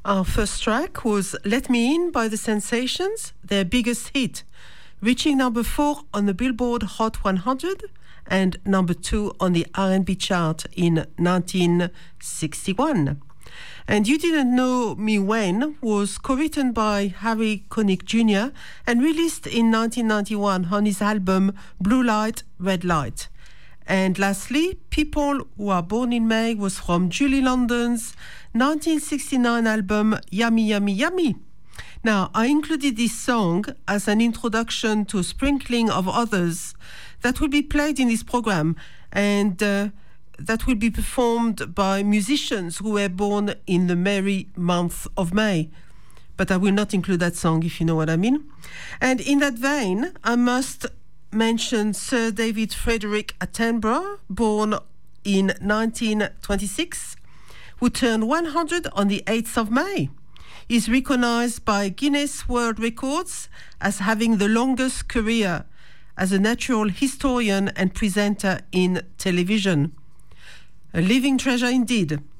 Our first track was Let Me In by The Sensations, their biggest hit, reaching number 4 on the Billboard Hot 100 and number 2 on the R&B chart in 1961. And You Didn't Know Me When was co-written by Harry Connick Jr. and released in 1991 on his album Blue Light, Red Light. And lastly, People Who Are Born in May was from Julie London's 1969 album Yummy Yummy Yummy. Now, I included this song as an introduction to a sprinkling of others that will be played in this program and that will be performed by musicians who were born in the merry month of May. But I will not include that song, if you know what I mean. And in that vein, I must mention Sir David Frederick Attenborough, born in 1926, who turned 100 on the 8th of May. He's recognized by Guinness World Records as having the longest career as a natural historian and presenter in television. A living treasure indeed.